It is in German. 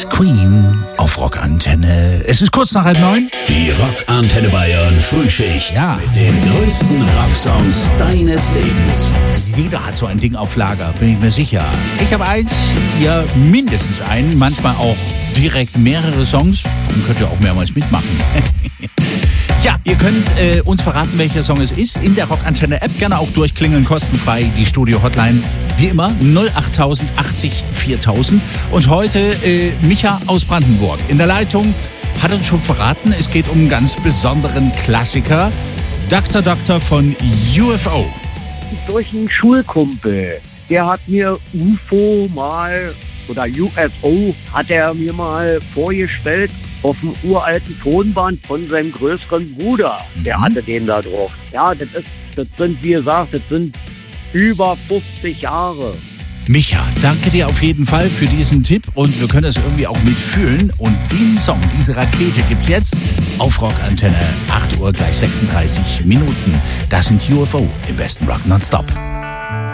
Queen auf Rockantenne. Es ist kurz nach 8:30. Die Rockantenne Bayern Frühschicht. Ja. Mit den größten Rocksongs deines Lebens. Jeder hat so ein Ding auf Lager, bin ich mir sicher. Ich habe eins, ihr mindestens einen, manchmal auch direkt mehrere Songs. Darum könnt ihr auch mehrmals mitmachen. Ja, ihr könnt uns verraten, welcher Song es ist. In der Rockantenne-App gerne auch durchklingeln, kostenfrei. Die Studio-Hotline, wie immer, 08000 80 4000. Und heute Micha aus Brandenburg. In der Leitung hat uns schon verraten, es geht um einen ganz besonderen Klassiker. Dr. Doctor von UFO. Durch einen Schulkumpel. Der hat mir UFO mal, oder UFO, hat er mir mal vorgestellt auf dem uralten Tonband von seinem größeren Bruder. Der hatte den da drauf. Ja, das sind, wie gesagt, das sind über 50 Jahre. Micha, danke dir auf jeden Fall für diesen Tipp und wir können das irgendwie auch mitfühlen. Und den Song, diese Rakete gibt's jetzt auf Rockantenne. 8 Uhr gleich 36 Minuten. Das sind UFO im besten Rock Nonstop.